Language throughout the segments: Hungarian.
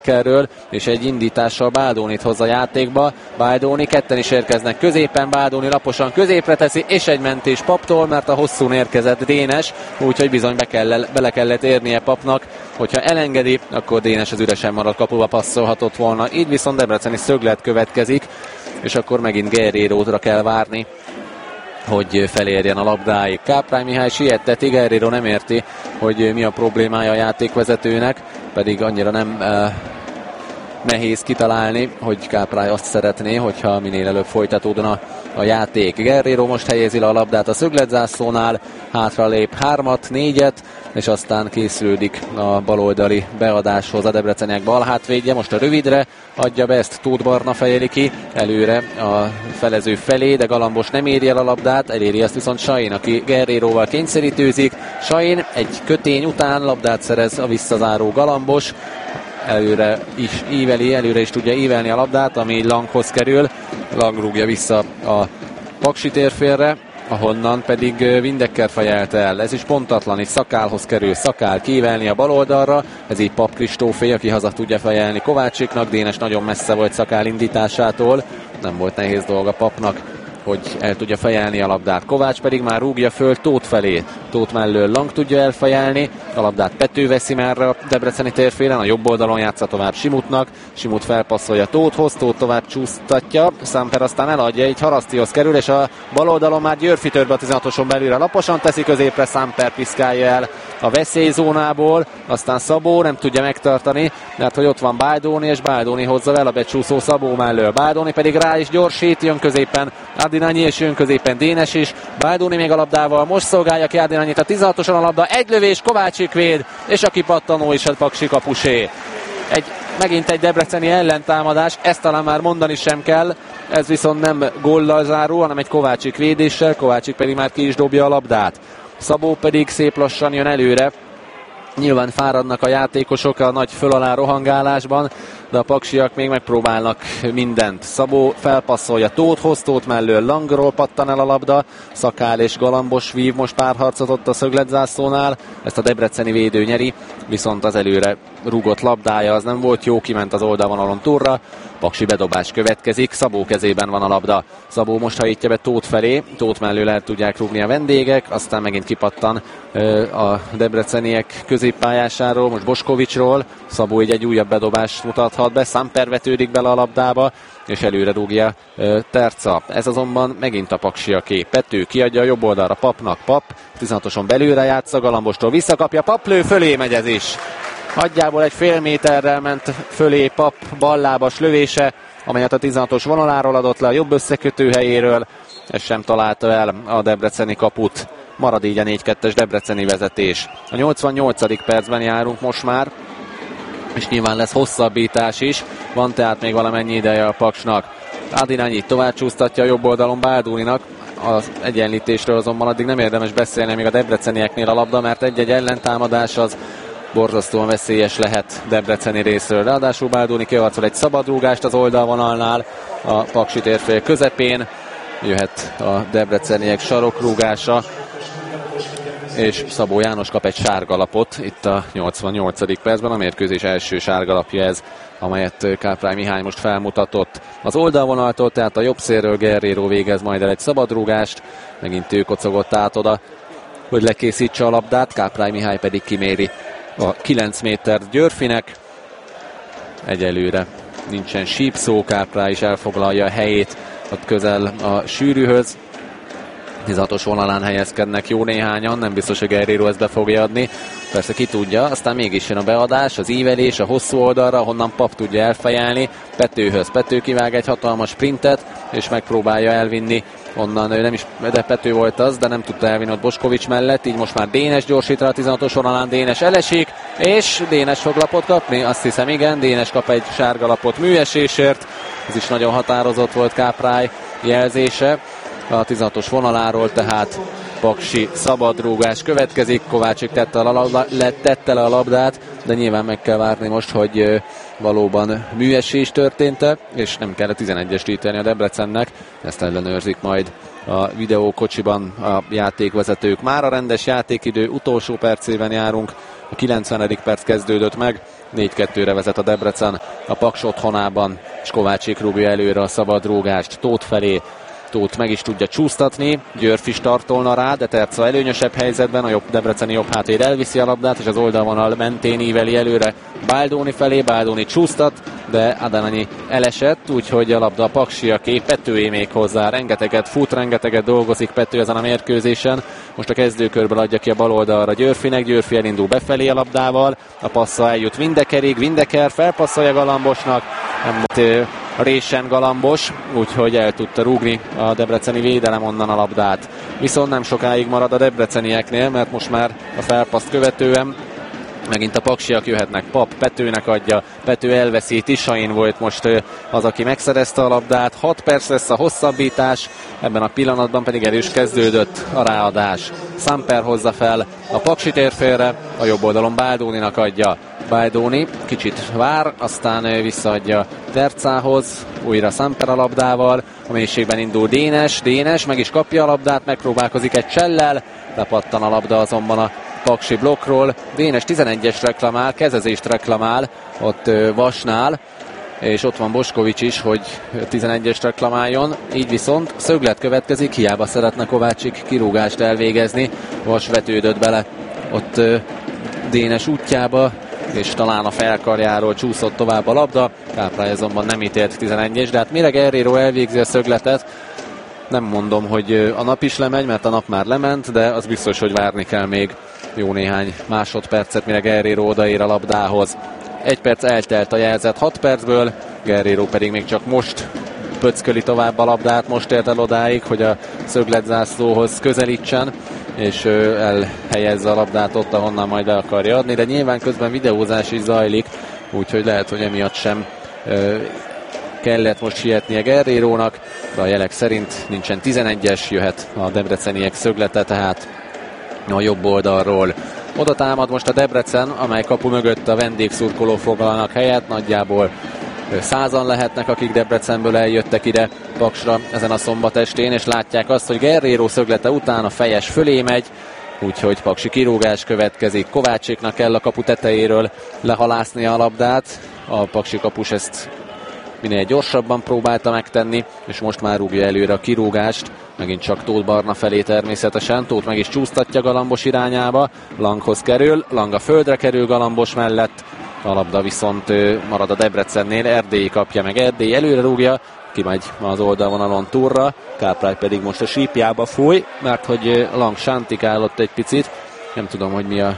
erről, és egy indítással Bádónit hoz a játékba. Bádóni, ketten is érkeznek középen, Bádóni laposan középre teszi, és egy mentés Paptól, mert a hosszún érkezett Dénes, úgyhogy bizony bele kellett érnie Papnak, hogyha elengedi, akkor Dénes az üresen maradt kapuba passzolhatott volna, így viszont debreceni szöglet következik, és akkor megint Guerreiróra kell várni, hogy felérjen a labdáig. Káprány Mihály sietteti, Guerreiro nem érti, hogy mi a problémája a játékvezetőnek, pedig annyira nem nehéz kitalálni, hogy Káprány azt szeretné, hogyha minél előbb folytatódna a játék. Guerreiro most helyezi le a labdát a szögletzászlónál, hátralép 3-at, 4-et, és aztán készülődik a baloldali beadáshoz a debreceniek bal hátvédje. Most a rövidre adja be, ezt Tóth Barna fejeli ki előre a felező felé, de Galambos nem éri el a labdát, eléri ezt viszont Sain, aki Guerreiróval kényszerítőzik. Sain egy kötény után labdát szerez a visszazáró Galambos, előre is tudja ívelni a labdát, ami Langhoz kerül. Lang rúgja vissza a Paksi térfélre, ahonnan pedig Windecker fejelte el. Ez is pontatlan, itt Szakálhoz kerül. Szakál kiívelni a bal oldalra, ez így Pap Kristófé, aki haza tudja fejelni Kovácsiknak. Dénes nagyon messze volt Szakál indításától, nem volt nehéz dolga Papnak, hogy el tudja fejelni a labdát. Kovács pedig már rúgja föl Tóth felé. Tóth mellől Lang tudja elfejelni, a labdát Pető veszi már a debreceni térfélen, a jobb oldalon játsza tovább Simutnak, Simut felpasszolja Tóthhoz, Tóth tovább csúsztatja, Samper aztán eladja, így Harasztihoz kerül, és a bal oldalon már Györfi törbe a 16-oson belülre laposan teszi középre, Samper piszkálja el a veszélyzónából, aztán Szabó nem tudja megtartani, mert hogy ott van Bádóni, és Bádóni hozza el a becsúszó Szabó mellől. Bádóni pedig rá is gyorsít, jön középen Adinányi, és jön középen Dénes is. Bádóni még a labdával most szolgálja ki Adinányit, a 16-oson a labda, egy lövés, Kovácsik véd, és a kipattanó is a Paksi kapusé. Megint egy debreceni ellentámadás, ezt talán már mondani sem kell, ez viszont nem góllal záró, hanem egy Kovácsik védéssel, Kovácsik pedig már ki is dobja a labdát. Szabó pedig szép lassan jön előre. Nyilván fáradnak a játékosok a nagy föl-alá rohangálásban, de a paksiak még megpróbálnak mindent. Szabó felpasszolja Tóthhoz, Tóth mellől Langról pattan el a labda, Szakál és Galambos vív most párharcot ott a szögletzászlónál, ezt a debreceni védő nyeri, viszont az előre rúgott labdája az nem volt jó, kiment az oldalvonalon túlra, paksi bedobás következik, Szabó kezében van a labda. Szabó most hajítja be Tóth felé, Tóth mellől el tudják rúgni a vendégek, aztán megint kipattan a debreceniek középpályásáról, most Boskovicsról, Szabó egy újabb bedobást mutathat be, Samper vetődik bele a labdába, és előre rúgja Terca. Ez azonban megint a paksiaké. Pető kiadja a jobb oldalra Papnak, Pap 16-oson belülre játsza, Galambostól visszakapja, Pap lő, fölé megy ez is. Nagyjából egy fél méterrel ment fölé Pap ballábas lövése, amelyet a 16-os vonaláról adott le a jobb összekötő helyéről, ez sem találta el a debreceni kaput. Marad így a 4-2-es debreceni vezetés. A 88. percben járunk most már, és nyilván lesz hosszabbítás is, van tehát még valamennyi ideje a Paksnak. Adinányi tovább csúsztatja a jobb oldalon Bádóninak, az egyenlítésről azonban addig nem érdemes beszélni még a debrecenieknél a labda, mert egy-egy ellentámadás az borzasztóan veszélyes lehet debreceni részről. Ráadásul Bádóni kiharcol egy szabadrúgást az oldalvonalnál, a Paksi térfél közepén, jöhet a debreceniek sarokrúgása, és Szabó János kap egy sárgalapot itt a 88. percben, a mérkőzés első sárgalapja ez, amelyet Káprány Mihály most felmutatott. Az oldalvonaltól, tehát a jobb szélről Guerreiro végez majd el egy szabadrúgást, megint ő kocogott át oda, hogy lekészítse a labdát, Káprány Mihály pedig kiméri a 9 métert Györfinek. Egyelőre nincsen sípszó, Káprány is elfoglalja a helyét ott közel a sűrűhöz. 16-os vonalán helyezkednek jó néhányan, nem biztos, hogy Guerreiro ezt be fogja adni. Persze ki tudja, aztán mégis jön a beadás, az ívelés a hosszú oldalra, honnan Pap tudja elfejelni Petőhöz. Pető kivág egy hatalmas sprintet, és megpróbálja elvinni onnan, ő nem is, de Pető volt az, de nem tudta elvinni ott Boskovics mellett, így most már Dénes gyorsít rá a 16-os vonalán, Dénes elesik, és Dénes fog lapot kapni, azt hiszem igen, Dénes kap egy sárgalapot műesésért, ez is nagyon határozott volt Káprány jelzése. A 16-os vonaláról, tehát Paksi szabadrúgás következik, Kovácsik tette le a labdát, de nyilván meg kell várni most, hogy valóban műesés történt-e, és nem kell a 11-est ítélni a Debrecennek, ezt ellenőrzik majd a videókocsiban a játékvezetők. Már a rendes játékidő utolsó percében járunk, a 90. perc kezdődött meg, 4-2-re vezet a Debrecen a Paks otthonában, és Kovácsék rúgja előre a szabadrúgást Tóth felé. Tóth meg is tudja csúsztatni, Györfi startolna rá, de Terca előnyösebb helyzetben, a debreceni jobb hátvéd elviszi a labdát, és az oldalvonal mentén íveli előre Baldoni felé, Baldoni csúsztat, de Adananyi elesett, úgyhogy a labda a paksiaké, Petőé még hozzá, rengeteget fut, rengeteget dolgozik Pető ezen a mérkőzésen. Most a kezdőkörből adja ki a bal oldalra Györfinek, Györfi elindul befelé a labdával, a passza eljut Vindekerig, Vindeker felpasszolja Galambosnak, résen Galambos, úgyhogy el tudta rúgni a debreceni védelem onnan a labdát. Viszont nem sokáig marad a debrecenieknél, mert most már a felpaszt követően megint a paksiak jöhetnek. Pap Petőnek adja, Pető elveszít, Isain volt most az, aki megszerezte a labdát. 6 perc lesz a hosszabbítás, ebben a pillanatban pedig el is kezdődött a ráadás. Samper hozza fel a paksi térfélre, a jobb oldalon Baldoninak adja. Baldoni kicsit vár, aztán visszaadja Tercához, újra Samper a labdával, a mélységben indul Dénes meg is kapja a labdát, megpróbálkozik egy csellel, lepattan a labda azonban a paksi blokkról. Dénes 11-es reklamál, kezezést reklamál ott Vasnál, és ott van Boskovics is, hogy 11-es reklamáljon, így viszont szöglet következik, hiába szeretne Kovácsik kirúgást elvégezni. Vas vetődött bele ott Dénes útjába, és talán a felkarjáról csúszott tovább a labda. Káprály azonban nem ítélt 11-es, de hát mire Guerrero elvégzi a szögletet, nem mondom, hogy a nap is lemegy, mert a nap már lement, de az biztos, hogy várni kell még jó néhány másodpercet, mire Guerrero odaér a labdához. 1 perc eltelt a jelzett 6 percből, Guerrero pedig még csak most pöcköli tovább a labdát, most ért el odáig, hogy a szögletzászlóhoz közelítsen, és elhelyezze a labdát ott, ahonnan majd le akarja adni, de nyilván közben videózás is zajlik, úgyhogy lehet, hogy emiatt sem kellett most sietnie Guerrerónak, de a jelek szerint nincsen 11-es, jöhet a debreceniek szöglete, tehát a jobb oldalról. Oda támad most a Debrecen, amely kapu mögött a vendégszurkolók foglalnak helyet, nagyjából 100-an lehetnek, akik Debrecenből eljöttek ide Paksra ezen a szombatestén, és látják azt, hogy Guerrero szöglete után a fejes fölé megy, úgyhogy paksi kirúgás következik. Kovácséknak kell a kapu tetejéről lehalászni a labdát, a paksi kapus ezt minél gyorsabban próbálta megtenni, és most már rúgja előre a kirúgást, megint csak Tóth Barna felé természetesen, Tóth meg is csúsztatja Galambos irányába, Langhoz kerül, Lang a földre kerül Galambos mellett, a labda viszont marad a Debrecennél, Erdélyi kapja meg, Erdélyi előre rúgja, kimegy az oldalvonalon túlra, Káprály pedig most a sípjába fúj, mert hogy Lang sántikálott egy picit, nem tudom, hogy mi a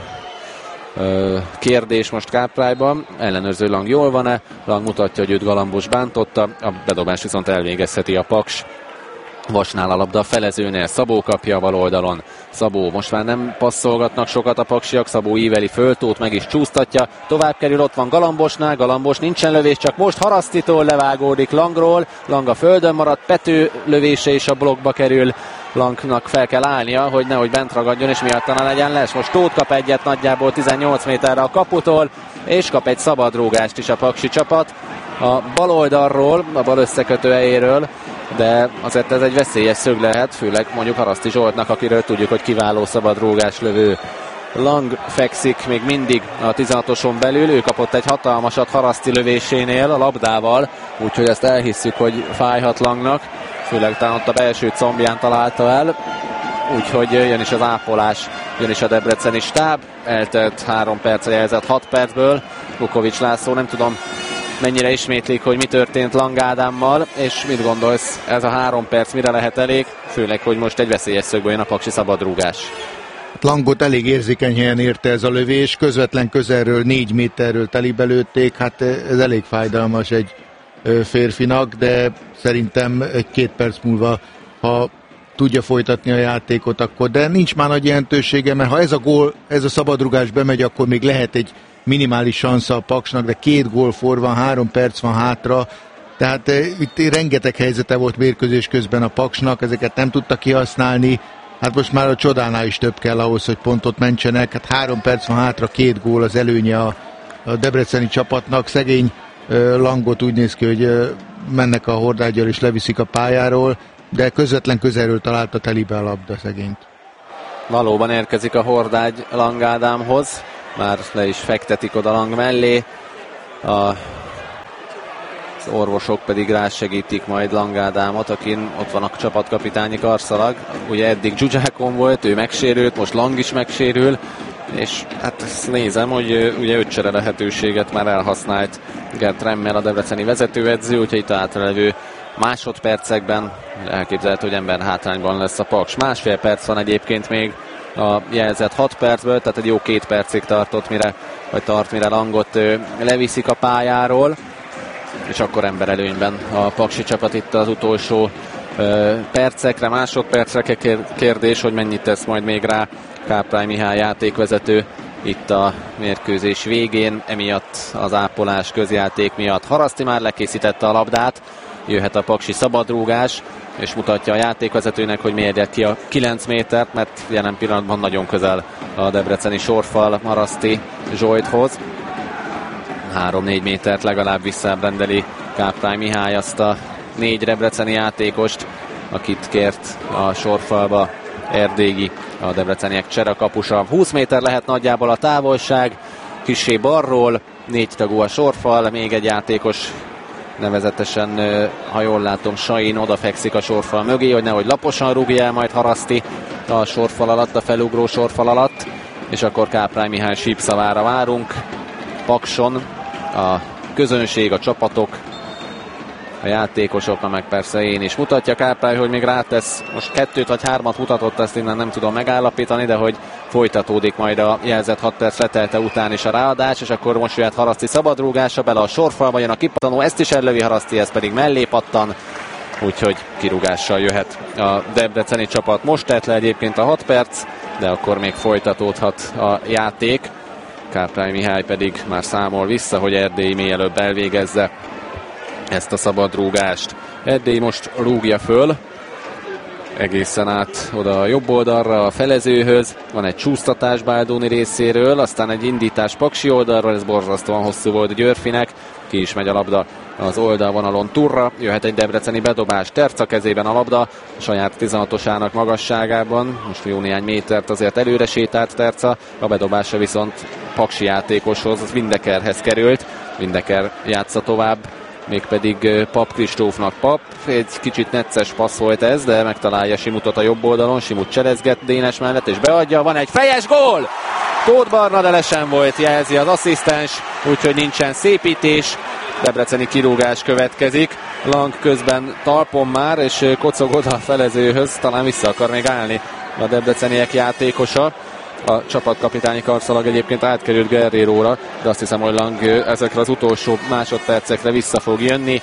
kérdés most Káprályban, ellenőrző Lang jól van-e, Lang mutatja, hogy őt Galambos bántotta, a bedobás viszont elvégezheti a Paks. Vasnál a labda a felezőnél, Szabó kapja a bal oldalon. Szabó, most már nem passzolgatnak sokat a paksiak, Szabó íveli föl, Tóth meg is csúsztatja, tovább kerül, ott van Galambosnál, Galambos nincsen lövés, csak most Harasztitól levágódik Langról, Lang a földön maradt, Pető lövése is a blokkba kerül, Langnak fel kell állnia, hogy nehogy bent ragadjon, és miatta ne legyen les. Most Tóth kap egyet nagyjából 18 méterre a kaputól, és kap egy szabadrúgást is a paksi csapat a bal oldalról, a bal összekötő helyéről, de azért ez egy veszélyes szög lehet, főleg mondjuk Haraszti Zsoltnak, akiről tudjuk, hogy kiváló szabadrúgás lövő. Lang fekszik még mindig a 16-oson belül, ő kapott egy hatalmasat Haraszti lövésénél a labdával, úgyhogy ezt elhisszük, hogy fájhat Langnak, főleg talán ott a belső combján találta el, úgyhogy jön is az ápolás, jön is a debreceni stáb, eltelt 3 perc a jelzett 6 percből, Vukovics László, nem tudom mennyire ismétlik, hogy mi történt Lang Ádámmal, és mit gondolsz, ez a 3 perc mire lehet elég, főleg, hogy most egy veszélyes szögből jön a paksi szabadrúgás. Langot elég érzékeny helyen érte ez a lövés, közvetlen közelről 4 méterről telibe lőtték, hát ez elég fájdalmas egy férfinak, de szerintem 1-2 perc múlva, ha tudja folytatni a játékot, akkor, de nincs már nagy jelentősége, mert ha ez a gól, ez a szabadrugás bemegy, akkor még lehet egy minimális sansza a Paksnak, de 2 gól for van, 3 perc van hátra, tehát itt rengeteg helyzete volt mérkőzés közben a Paksnak, ezeket nem tudta kihasználni, hát most már a csodánál is több kell ahhoz, hogy pontot mentsenek, hát 3 perc van hátra, 2 gól az előnye a debreceni csapatnak, szegény Langot úgy néz ki, hogy mennek a hordágyal és leviszik a pályáról, de közvetlen közelről találta telibe a labda szegényt. Valóban érkezik a hordágy Lang Ádámhoz, már le is fektetik oda Lang mellé, Az orvosok pedig rásegítik majd Lang Ádámot, akin ott van a csapatkapitányi karszalag. Ugye eddig Dzsudzsákon volt, ő megsérült, most Lang is megsérül, és hát ezt nézem, hogy ugye 5 csere lehetőséget már elhasznált Gert Remmel, a debreceni vezetőedző, úgyhogy itt átrelevő másodpercekben elképzelhető, hogy ember hátrányban lesz a Paks. Másfél perc van egyébként még a jelzett 6 percből, tehát egy jó 2 percig tart, mire Langot leviszik a pályáról, és akkor emberelőnyben a paksi csapat itt az utolsó percekre, másodpercre. Kérdés, hogy mennyit tesz majd még rá Káprány Mihály játékvezető itt a mérkőzés végén, emiatt az ápolás közjáték miatt. Haraszti már lekészítette a labdát, jöhet a paksi szabadrúgás, és mutatja a játékvezetőnek, hogy mérje ki a 9 métert, mert jelen pillanatban nagyon közel a debreceni sorfal Haraszti Zsolythoz. 3-4 métert legalább visszaábrendeli Káprány Mihály azt a 4 debreceni játékost, akit kért a sorfalba Erdélyi, a debreceniek cserekapusa. 20 méter lehet nagyjából a távolság, kissé balról, 4 tagú a sorfal, még egy játékos, nevezetesen, ha jól látom, Sain odafekszik a sorfal mögé, hogy nehogy laposan rúgja el majd Haraszti a sorfal alatt, a felugró sorfal alatt, és akkor Káprány Mihály sípszavára várunk. Pakson a közönség, a csapatok, a játékosok, meg persze én is. Mutatja Káprány, hogy még rátesz, most 2 vagy 3 mutatott, ezt innen nem tudom megállapítani, de hogy folytatódik majd a jelzett 6 perc letelte után is a ráadás, és akkor most jöhet Haraszti szabadrúgása, bele a sorfalba jön a kipattanó, ezt is ellövi Haraszti, ez pedig mellé pattan, úgyhogy kirúgással jöhet a debreceni csapat. Most tett le egyébként a 6 perc, de akkor még folytatódhat a játék. Káprány Mihály pedig már számol vissza, hogy Erdély mielőbb elvégezze ezt a szabadrúgást. Erdély most rúgja föl, egészen át oda a jobb oldalra, a felezőhöz. Van egy csúsztatás Báldóni részéről, aztán egy indítás paksi oldalról, ez borzasztóan hosszú volt Györfinek. Ki is megy a labda az oldalvonalon Turra. Jöhet egy debreceni bedobás, Terca kezében a labda, a saját 16-osának magasságában. Most jó néhány métert azért előre sétált Terca, a bedobása viszont paksi játékoshoz, az Windekerhez került. Windeker játsza tovább, mégpedig Pap Kristófnak. Pap, egy kicsit necces passz volt ez, de megtalálja Simutot a jobb oldalon, Simut cselezget Dénes mellett, és beadja, van egy fejes gól! Tóth Barna, de lesen volt, jelzi az asszisztens, úgyhogy nincsen szépítés, debreceni kirúgás következik. Lang közben talpon már, és kocog oda a felezőhöz, talán vissza akar még állni a debreceniek játékosa. A csapatkapitányi karszalag egyébként átkerült Guerreiróra, de azt hiszem, hogy Lang ezekre az utolsó másodpercekre vissza fog jönni.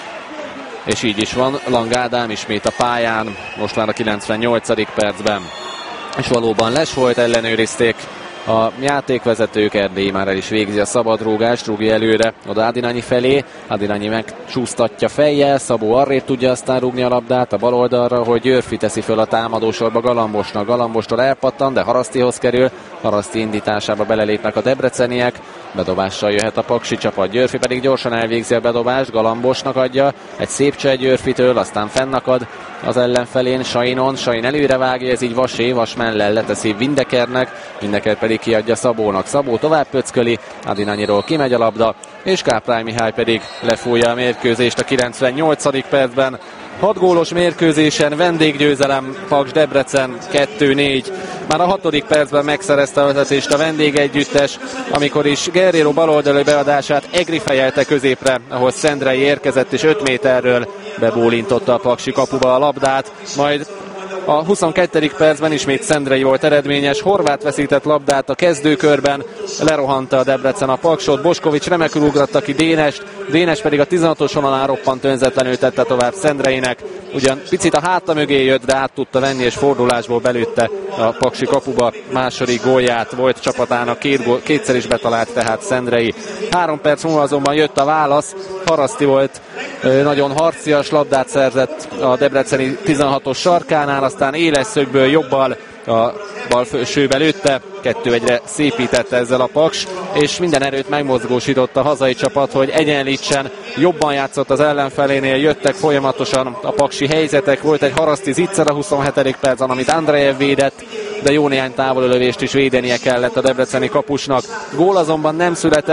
És így is van, Lang Ádám ismét a pályán, most már a 98. percben. És valóban les volt, ellenőrizték a játékvezetők. Erdély már el is végzi a szabadrúgást, rúgja előre oda Adinanyi felé. Adinanyi megcsúsztatja fejjel, Szabó arrébb tudja aztán rúgni a labdát a bal oldalra, hogy Györfi teszi föl a támadósorba Galambosnak. Galambostól elpattan, de Harasztihoz kerül. Haraszti indításába belelépnek a debreceniek. Bedobással jöhet a paksi csapat, Györfi pedig gyorsan elvégzi a bedobást, Galambosnak adja, egy szép cseh Györfitől, aztán fennakad az ellenfelén Sainon, Sain előre vágja, ez így Vasé, Vas mellel leteszi Windekernek, Windeker pedig kiadja Szabónak, Szabó tovább pöcköli, Adinanyiról kimegy a labda, és Káprány Mihály pedig lefújja a mérkőzést a 98. percben. 6 gólos mérkőzésen vendéggyőzelem, Paks Debrecen 2-4. Már a 6. percben megszerezte a vezetést a vendégegyüttes, amikor is Guerreiro baloldali beadását Egri fejelte középre, ahol Szendrei érkezett, és 5 méterről bebólintotta a paksi kapuba a labdát, majd a 22. percben ismét Szendrei volt eredményes, Horváth veszített labdát a kezdőkörben, lerohanta a Debrecen a Paksot, Boskovics remekül ugratta ki Dénest, Dénes pedig a 16-os vonalán roppant önzetlenül tette tovább Szendreinek, ugyan picit a háta mögé jött, de át tudta venni, és fordulásból belőtte a paksi kapuba második gólját, volt csapatának kétszer is betalált tehát Szendrei. 3 perc múlva azonban jött a válasz, Haraszti volt nagyon harcias, labdát szerzett a debreceni 16-os sarkánál, aztán éles szögből jobbal a bal felsőbe lőtte, 2-1-re szépítette ezzel a Paks, és minden erőt megmozgósított a hazai csapat, hogy egyenlítsen, jobban játszott az ellenfelénél, jöttek folyamatosan a paksi helyzetek, volt egy Haraszti zicser a 27. percben, amit Andrejev védett, de jó néhány távolölövést is védenie kellett a debreceni kapusnak. Gól azonban nem született,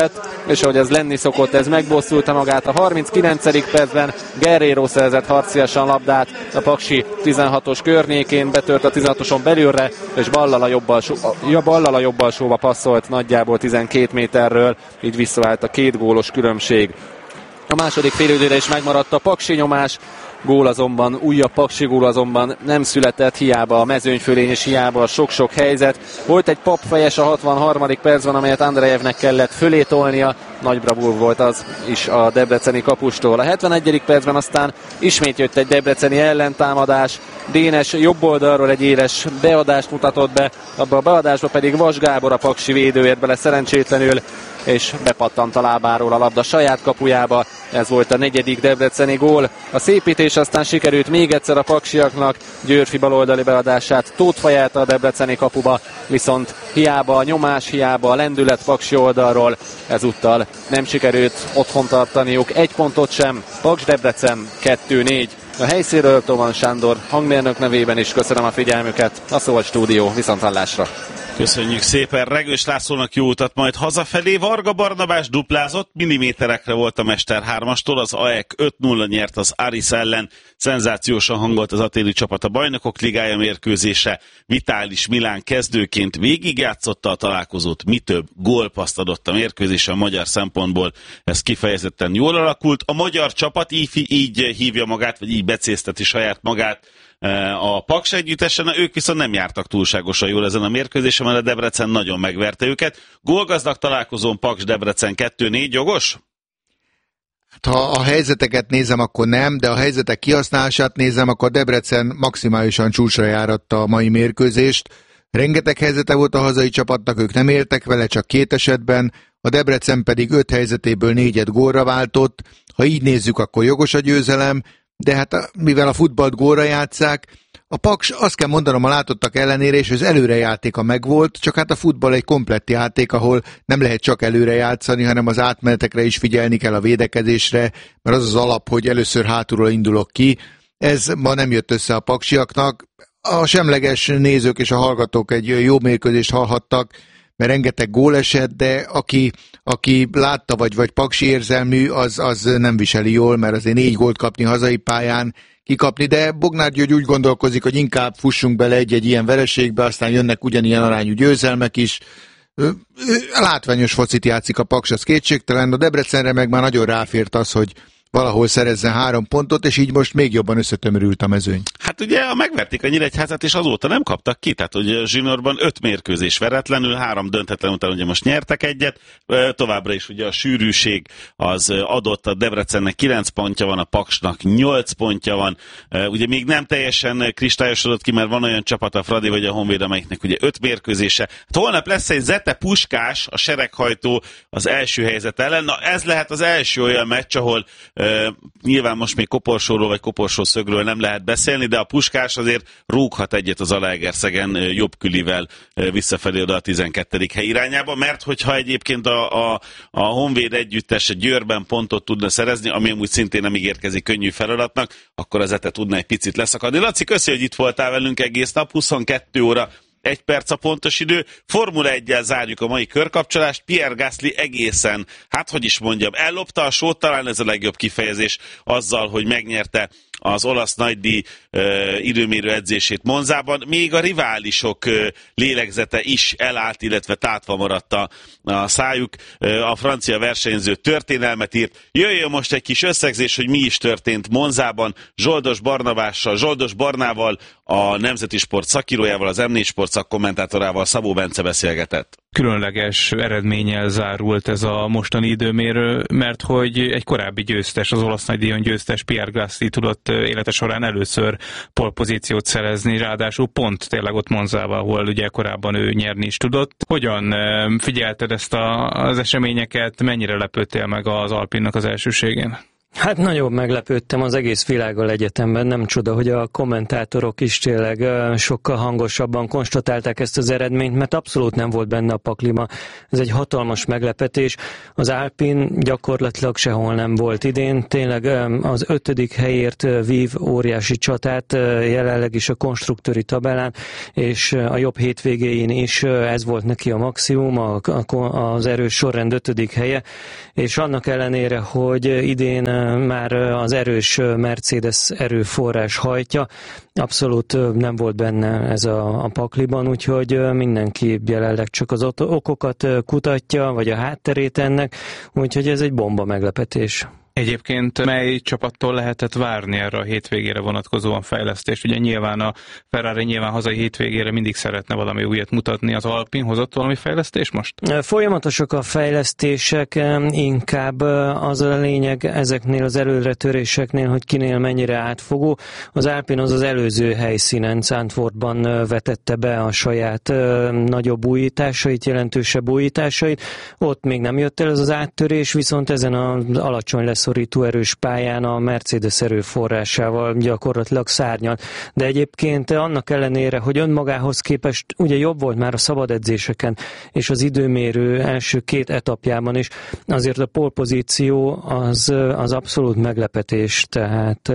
és ahogy ez lenni szokott, ez megbosszulta magát. A 39. percben Guerrero szerzett harciasan labdát a Paksi 16-os környékén, betört a 16-oson belülre, és ballal a jobb alsóba passzolt nagyjából 12 méterről, így visszaállt a 2 gólos különbség. A második félidőre is megmaradt a paksi nyomás, újabb paksi gól azonban nem született, hiába a mezőnyfölény és hiába a sok-sok helyzet. Volt egy papfejes a 63. percben, amelyet Andrejevnek kellett fölé tolnia, nagy bravúr volt az is a debreceni kapustól. A 71. percben aztán ismét jött egy debreceni ellentámadás, Dénes jobb oldalról egy éles beadást mutatott be, abba a beadásba pedig Vas Gábor, a paksi védő ért bele szerencsétlenül, és bepattant a lábáról a labda saját kapujába. Ez volt a 4. debreceni gól. A szépítés aztán sikerült még egyszer a paksiaknak, Győrfi baloldali beadását Tóth Fajálta a debreceni kapuba, viszont hiába a nyomás, hiába a lendület paksi oldalról, ezúttal nem sikerült otthon tartaniuk egy pontot sem. Paks Debrecen 2-4. A helyszínről Toman Sándor hangmérnök nevében is köszönöm a figyelmüket. A Szóval Stúdió, viszonthallásra. Köszönjük szépen, Regős Lászlónak jó utat majd hazafelé. Varga Barnabás duplázott, milliméterekre volt a Mester 3-astól, az AEK 5-0 nyert az Aris ellen, szenzációsan hangolt az atéli csapat a Bajnokok Ligája mérkőzése. Vitális Milán kezdőként végigjátszotta a találkozót, mi több, gólpasszt adott a mérkőzése, a magyar szempontból ez kifejezetten jól alakult. A magyar csapat így hívja magát, vagy így becézteti saját magát a Paks együttesen, ők viszont nem jártak túlságosan jól ezen a mérkőzésen, mert a Debrecen nagyon megverte őket. Gólgazdag találkozón Paks Debrecen 2-4, jogos? Ha a helyzeteket nézem, akkor nem, de a helyzetek kihasználását nézem, akkor Debrecen maximálisan csúcsra járatta a mai mérkőzést. Rengeteg helyzete volt a hazai csapatnak, ők nem éltek vele, csak 2 esetben, a Debrecen pedig 5 helyzetéből 4-et gólra váltott. Ha így nézzük, akkor jogos a győzelem, de hát mivel a futballt gólra játsszák, a Paks, azt kell mondanom a látottak ellenére, és az előrejátéka megvolt, csak hát a futball egy komplett játék, ahol nem lehet csak előre játszani, hanem az átmenetekre is figyelni kell, a védekezésre, mert az az alap, hogy először hátulról indulok ki. Ez ma nem jött össze a paksiaknak. A semleges nézők és a hallgatók egy jó mérkőzést hallhattak, mert rengeteg gól esett, de aki látta vagy paksi érzelmű, az nem viseli jól, mert azért 4 gólt kapni hazai pályán, kikapni, de Bognár György úgy gondolkozik, hogy inkább fussunk bele egy-egy ilyen vereségbe, aztán jönnek ugyanilyen arányú győzelmek is. Látványos focit játszik a Paks, az kétségtelen, a Debrecenre meg már nagyon ráfért az, hogy valahol szerezzen 3 pontot, és így most még jobban összetömörült a mezőny. Hát ugye megverték a Nyíregyházát, és azóta nem kaptak ki, tehát ugye a zsinórban 5 mérkőzés veretlenül, 3 döntetlen után ugye most nyertek egyet, továbbra is ugye a sűrűség az adott, a Debrecennek 9 pontja van, a Paksnak 8 pontja van, ugye még nem teljesen kristályosodott ki, mert van olyan csapat, a Fradi vagy a Honvéd, amelyiknek ugye 5 mérkőzése. Hát holnap lesz egy Zete Puskás, a sereghajtó az első helyzet ellen, na ez lehet az első olyan meccs, ahol nyilván most még koporsóról vagy koporsószögről nem lehet beszélni, de a Puskás azért rúghat egyet az Zalaegerszegen jobb külivel visszafelé oda a 12. hely irányába, mert hogyha egyébként a Honvéd együttes Győrben pontot tudna szerezni, ami amúgy szintén nem ígérkezik könnyű feladatnak, akkor az Zete tudna egy picit leszakadni. Laci, köszi, hogy itt voltál velünk egész nap, 22 óra 1 perc a pontos idő. Formula 1-jel zárjuk a mai körkapcsolást. Pierre Gasly egészen, hát hogy is mondjam, ellopta a sót, talán ez a legjobb kifejezés, azzal, hogy megnyerte az olasz nagydíj időmérő edzését Monzában. Még a riválisok lélegzete is elállt, illetve tátva maradt a szájuk. A francia versenyző történelmet írt. Jöjjön most egy kis összegzés, hogy mi is történt Monzában. Zsoldos Barnával, a Nemzeti Sport szakírójával, az M4 Sport szakkommentátorával Szabó Bence beszélgetett. Különleges eredménnyel zárult ez a mostani időmérő, mert hogy egy korábbi győztes, az olasz nagydíjon győztes Pierre Gasly tudott élete során először polpozíciót szerezni, ráadásul pont tényleg ott Monzában, ahol ugye korábban ő nyerni is tudott. Hogyan figyelted ezt az eseményeket, mennyire lepődtél meg az Alpinnak az elsőségén? Hát nagyon meglepődtem az egész világgal egyetemben, nem csoda, hogy a kommentátorok is tényleg sokkal hangosabban konstatálták ezt az eredményt, mert abszolút nem volt benne a pakliba. Ez egy hatalmas meglepetés. Az Alpine gyakorlatilag sehol nem volt idén, tényleg az 5. helyért vív óriási csatát, jelenleg is a konstruktőri tabellán, és a jobb hétvégéin is ez volt neki a maximum, az erős sorrend 5. helye, és annak ellenére, hogy idén már az erős Mercedes erőforrás hajtja, abszolút nem volt benne ez a pakliban, úgyhogy mindenki jelenleg csak az okokat kutatja, vagy a hátterét ennek, úgyhogy ez egy bomba meglepetés. Egyébként mely csapattól lehetett várni erre a hétvégére vonatkozóan fejlesztést? Ugye nyilván a Ferrari hazai hétvégére mindig szeretne valami újat mutatni, az Alpine hozott valami fejlesztés most? Folyamatosak a fejlesztések, inkább az a lényeg ezeknél az előretöréseknél, hogy kinél mennyire átfogó. Az Alpine az előző helyszínen, Zandvoortban vetette be a saját nagyobb újításait, jelentősebb újításait. Ott még nem jött el ez az áttörés, viszont ezen az alacsony leszorító erős pályán a Mercedes erőforrásával gyakorlatilag szárnyal. De egyébként annak ellenére, hogy önmagához képest ugye jobb volt már a szabad edzéseken, és az időmérő első 2 etapjában is, azért a pole pozíció az abszolút meglepetés, tehát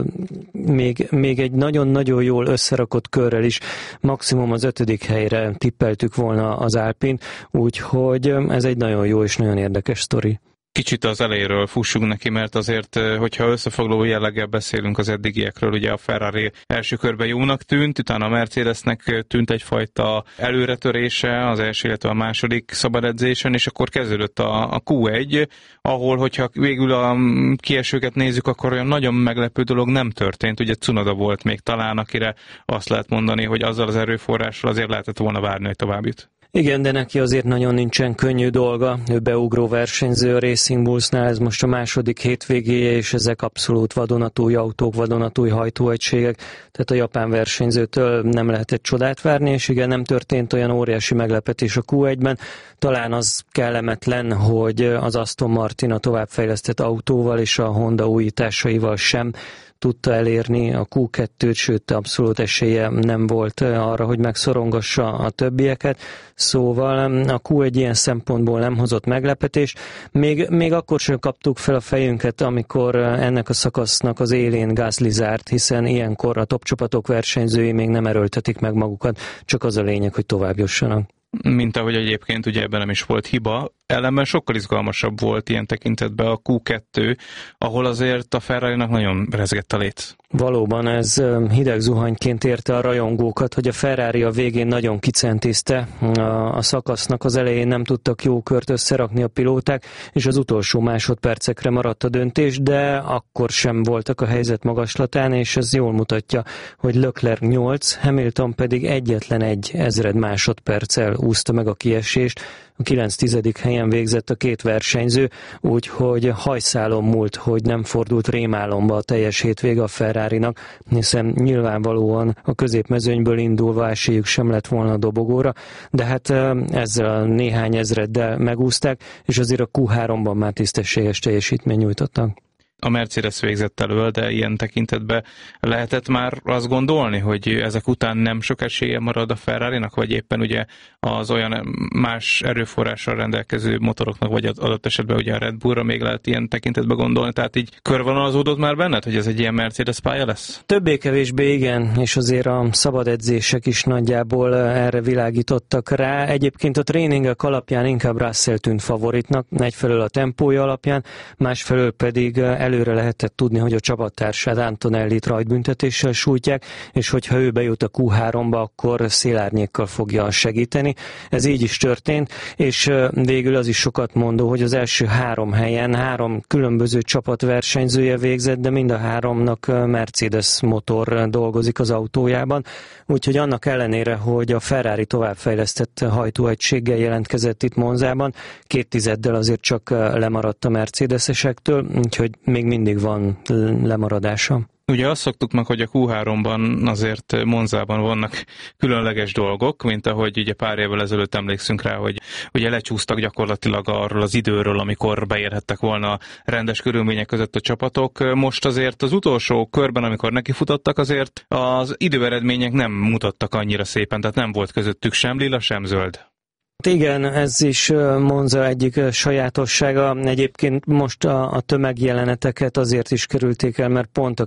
még egy nagyon-nagyon jól összerakott körrel is maximum az 5. helyre tippeltük volna az Alpine, úgyhogy ez egy nagyon jó és nagyon érdekes sztori. Kicsit az elejéről fussunk neki, mert azért, hogyha összefoglaló jelleggel beszélünk az eddigiekről, ugye a Ferrari első körben jónak tűnt, utána a Mercedesnek tűnt egyfajta előretörése az első, illetve a második szabad edzésen, és akkor kezdődött a Q1, ahol, hogyha végül a kiesőket nézzük, akkor olyan nagyon meglepő dolog nem történt. Ugye Tsunoda volt még talán, akire azt lehet mondani, hogy azzal az erőforrással azért lehetett volna várni, hogy tovább jut. Igen, de neki azért nagyon nincsen könnyű dolga. Ő beugró versenyző a Racing Bullsnál, ez most a második hétvégéje, és ezek abszolút vadonatúj autók, vadonatúj hajtóegységek, tehát a japán versenyzőtől nem lehetett csodát várni, és igen, nem történt olyan óriási meglepetés a Q1-ben. Talán az kellemetlen, hogy az Aston Martin a továbbfejlesztett autóval és a Honda újításaival sem tudta elérni a Q2-t, sőt abszolút esélye nem volt arra, hogy megszorongassa a többieket. Szóval a Q1 ilyen szempontból nem hozott meglepetés. Még akkor sem kaptuk fel a fejünket, amikor ennek a szakasznak az élén Gasly zárt, hiszen ilyenkor a top csapatok versenyzői még nem erőltetik meg magukat, csak az a lényeg, hogy tovább jussanak. Mint ahogy egyébként ugye ebben nem is volt hiba, ellenben sokkal izgalmasabb volt ilyen tekintetben a Q2, ahol azért a Ferrarinak nagyon rezgett a léc. Valóban ez hideg zuhanyként érte a rajongókat, hogy a Ferrari a végén nagyon kicentézte a szakasznak, az elején nem tudtak jó kört összerakni a pilóták, és az utolsó másodpercekre maradt a döntés, de akkor sem voltak a helyzet magaslatán, és ez jól mutatja, hogy Leclerc 8, Hamilton pedig egyetlen 1 ezred másodperccel úszta meg a kiesést. A 9-10. helyen végzett a 2 versenyző, úgyhogy hajszálon múlt, hogy nem fordult rémálomba a teljes hétvége a Ferrarinak, hiszen nyilvánvalóan a középmezőnyből indulva esélyük sem lett volna a dobogóra, de hát ezzel a néhány ezreddel megúszták, és azért a Q3-ban már tisztességes teljesítményt nyújtottak. A Mercedes végzett elől, de ilyen tekintetben lehetett már azt gondolni, hogy ezek után nem sok esélye marad a Ferrarinak, vagy éppen ugye az olyan más erőforrással rendelkező motoroknak, vagy adott esetben ugye a Red Bullra még lehet ilyen tekintetben gondolni, tehát így körvonalazódott már benned, hogy ez egy ilyen Mercedes pálya lesz? Többé-kevésbé igen, és azért a szabad edzések is nagyjából erre világítottak rá. Egyébként a tréningek alapján inkább Russell tűnt favoritnak, egyfelől a tempója alapján, másfelől pedig előre lehetett tudni, hogy a csapattársát Antonellit rajtbüntetéssel sújtják, és hogyha ő bejut a Q3-ba, akkor szélárnyékkal fogja segíteni. Ez így is történt, és végül az is sokat mondó, hogy az első 3 helyen 3 különböző csapat versenyzője végzett, de mind a 3-nak Mercedes motor dolgozik az autójában, úgyhogy annak ellenére, hogy a Ferrari továbbfejlesztett hajtóegységgel jelentkezett itt Monzában, 2 tizeddel azért csak lemaradt a mercedesesektől, úgyhogy még mindig van lemaradása. Ugye azt szoktuk meg, hogy a Q3-ban azért Monzában vannak különleges dolgok, mint ahogy ugye pár évvel ezelőtt emlékszünk rá, hogy ugye lecsúsztak gyakorlatilag arról az időről, amikor beérhettek volna rendes körülmények között a csapatok. Most azért az utolsó körben, amikor nekifutottak, azért az időeredmények nem mutattak annyira szépen, tehát nem volt közöttük sem lila, sem zöld. Igen, ez is Monza egyik sajátossága. Egyébként most a tömegjeleneteket azért is kerülték el, mert pont a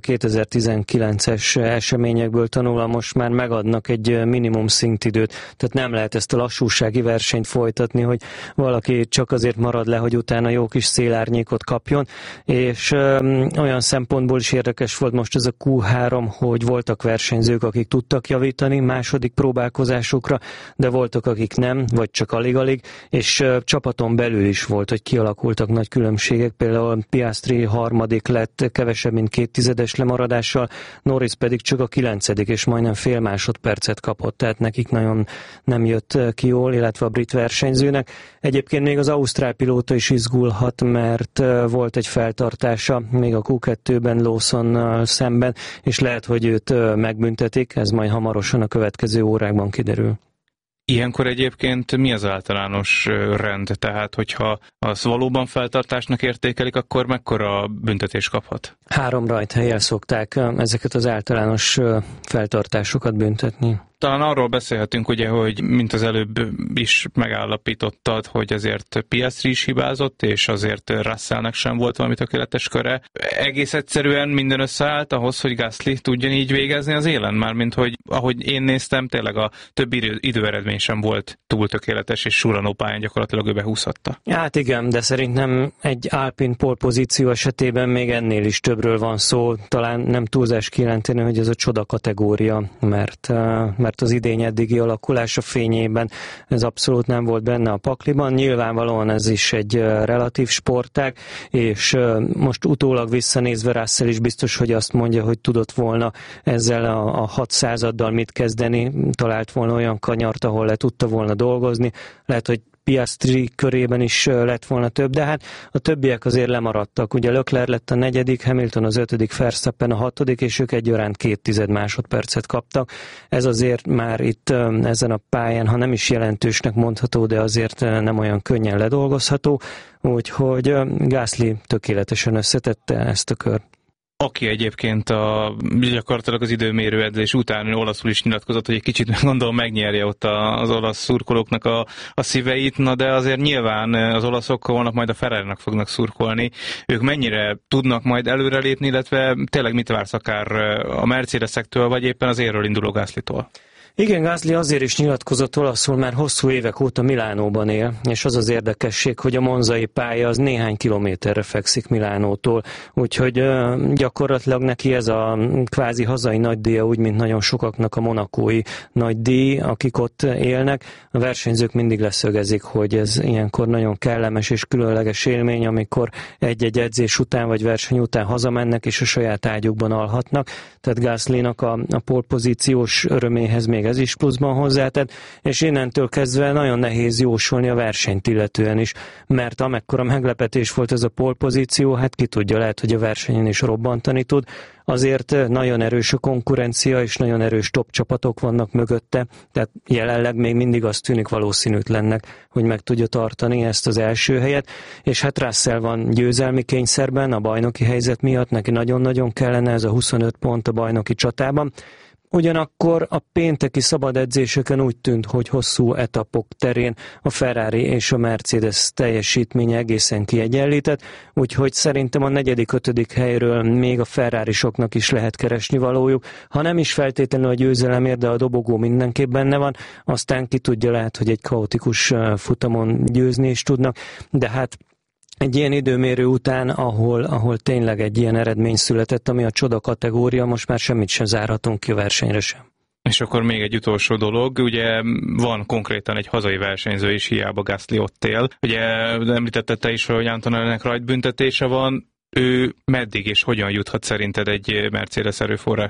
2019-es eseményekből tanulva most már megadnak egy minimum szintidőt. Tehát nem lehet ezt a lassúsági versenyt folytatni, hogy valaki csak azért marad le, hogy utána jó kis szélárnyékot kapjon. És olyan szempontból is érdekes volt most ez a Q3, hogy voltak versenyzők, akik tudtak javítani második próbálkozásukra, de voltak, akik nem, vagy csak alig-alig, és csapaton belül is volt, hogy kialakultak nagy különbségek, például Piastri harmadik lett kevesebb, mint 0,2 lemaradással, Norris pedig csak a 9. és majdnem fél másodpercet kapott, tehát nekik nagyon nem jött ki jól, illetve a brit versenyzőnek. Egyébként még az ausztrál pilóta is izgulhat, mert volt egy feltartása még a Q2-ben Lawsonnal szemben, és lehet, hogy őt megbüntetik, ez majd hamarosan a következő órákban kiderül. Ilyenkor egyébként mi az általános rend? Tehát, hogyha az valóban feltartásnak értékelik, akkor mekkora büntetés kaphat? 3 rajthellyel szokták ezeket az általános feltartásokat büntetni. Talán arról beszélhetünk, ugye, hogy mint az előbb is megállapítottad, hogy azért Piastri is hibázott, és azért Russellnek sem volt valami tökéletes köre. Egész egyszerűen minden összeállt ahhoz, hogy Gasly tudjon így végezni az élen, mármint hogy ahogy én néztem, tényleg a többi időeredmény sem volt túl tökéletes, és surranó pályán gyakorlatilag ő behúzhatta. Hát igen, de szerintem egy Alpine pole pozíció esetében még ennél is többről van szó. Talán nem túlzás kijelenteni, hogy ez a csoda kategória, mert az idény eddigi alakulása fényében ez abszolút nem volt benne a pakliban. Nyilvánvalóan ez is egy relatív sportág, és most utólag visszanézve Russell is biztos, hogy azt mondja, hogy tudott volna ezzel a 600-addal mit kezdeni, talált volna olyan kanyart, ahol le tudta volna dolgozni. Lehet, hogy Piastri körében is lett volna több, de hát a többiek azért lemaradtak. Ugye Leclerc lett a 4., Hamilton az 5., Verstappen a 6., és ők egyaránt 0,2 másodpercet kaptak. Ez azért már itt ezen a pályán, ha nem is jelentősnek mondható, de azért nem olyan könnyen ledolgozható, úgyhogy Gasly tökéletesen összetette ezt a kört. Aki egyébként gyakorlatilag az időmérő edzés után olaszul is nyilatkozott, hogy egy kicsit gondolom megnyerje ott az olasz szurkolóknak a szíveit, na de azért nyilván az olaszok holnap majd a Ferrarinak fognak szurkolni. Ők mennyire tudnak majd előrelépni, illetve tényleg mit vársz akár a Mercedesektől, vagy éppen az érről induló Gaslytól? Igen, Gasly azért is nyilatkozott olaszul, már hosszú évek óta Milánóban él, és az az érdekesség, hogy a monzai pálya az néhány kilométerre fekszik Milánótól, úgyhogy gyakorlatilag neki ez a kvázi hazai nagydíja, úgy, mint nagyon sokaknak a monakói nagydíj, akik ott élnek. A versenyzők mindig leszögezik, hogy ez ilyenkor nagyon kellemes és különleges élmény, amikor egy-egy edzés után vagy verseny után hazamennek, és a saját ágyukban alhatnak. Tehát Gaslynak a polpozíciós öröméhez még ez is pluszban hozzátett, és innentől kezdve nagyon nehéz jósolni a versenyt illetően is, mert amekkora meglepetés volt ez a polpozíció, hát ki tudja, lehet, hogy a versenyen is robbantani tud. Azért nagyon erős a konkurencia, és nagyon erős top csapatok vannak mögötte, tehát jelenleg még mindig az tűnik valószínűtlennek, hogy meg tudja tartani ezt az első helyet, és hát Russell van győzelmi kényszerben a bajnoki helyzet miatt, neki nagyon-nagyon kellene ez a 25 pont a bajnoki csatában. Ugyanakkor a pénteki szabad edzéseken úgy tűnt, hogy hosszú etapok terén a Ferrari és a Mercedes teljesítménye egészen kiegyenlített, úgyhogy szerintem a 4.-5. helyről még a Ferrarisoknak is lehet keresni valójuk. Ha nem is feltétlenül a győzelemért, de a dobogó mindenképp benne van, aztán ki tudja, lehet, hogy egy kaotikus futamon győzni is tudnak, de hát egy ilyen időmérő után, ahol tényleg egy ilyen eredmény született, ami a csoda kategória, most már semmit sem zárhatunk ki a versenyre sem. És akkor még egy utolsó dolog, ugye van konkrétan egy hazai versenyző is, hiába Gasly ott él. Ugye említetted te is, hogy Antonellinek rajtbüntetése van, ő meddig és hogyan juthat szerinted egy Mercedes erőforrással?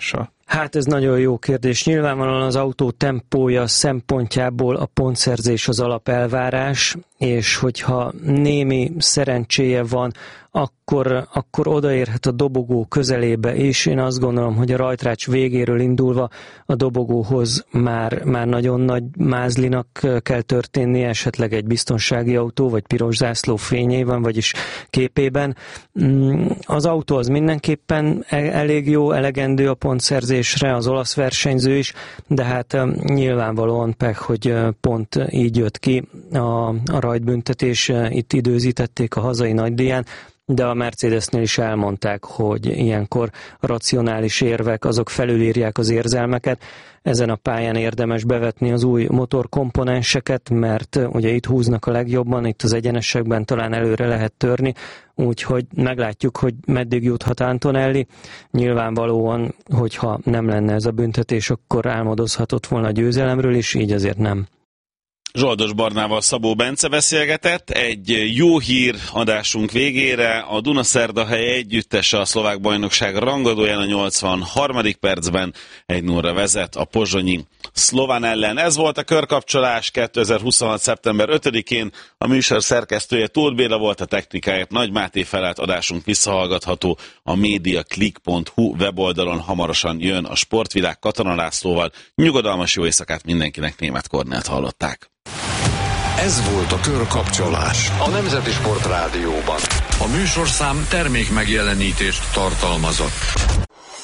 Hát ez nagyon jó kérdés. Nyilvánvalóan az autó tempója szempontjából a pontszerzés az alapelvárás, és hogyha némi szerencséje van, akkor odaérhet a dobogó közelébe, és én azt gondolom, hogy a rajtrács végéről indulva a dobogóhoz már nagyon nagy mázlinak kell történnie, esetleg egy biztonsági autó, vagy piros zászló fényében, vagyis képében. Az autó az mindenképpen elég jó, elegendő a pontszerzésre, az olasz versenyző is, de hát nyilvánvalóan hogy pont így jött ki a rajtbüntetés, itt időzítették a hazai nagydíján, de a Mercedesnél is elmondták, hogy ilyenkor racionális érvek, azok felülírják az érzelmeket. Ezen a pályán érdemes bevetni az új motorkomponenseket, mert ugye itt húznak a legjobban, itt az egyenesekben talán előre lehet törni, úgyhogy meglátjuk, hogy meddig juthat Antonelli. Nyilvánvalóan, hogyha nem lenne ez a büntetés, akkor álmodozhatott volna a győzelemről is, így azért nem. Zsoldos Barnával Szabó Bence beszélgetett. Egy jó hír adásunk végére. A Dunaszerdahely együttese a szlovák bajnokság rangadóján a 83. percben 1-0-ra vezet a pozsonyi Szlován ellen. Ez volt a Körkapcsolás 2026. szeptember 5-én. A műsor szerkesztője Tóth Béla volt, a technikáért Nagy Máté felelt. Adásunk visszahallgatható a mediaclick.hu weboldalon. Hamarosan jön a Sportvilág Katona Lászlóval. Nyugodalmas jó éjszakát mindenkinek, Németh Kornélt hallották. Ez volt a Körkapcsolás. A Nemzeti Sport Rádióban. A műsorszám termék megjelenítést tartalmazott.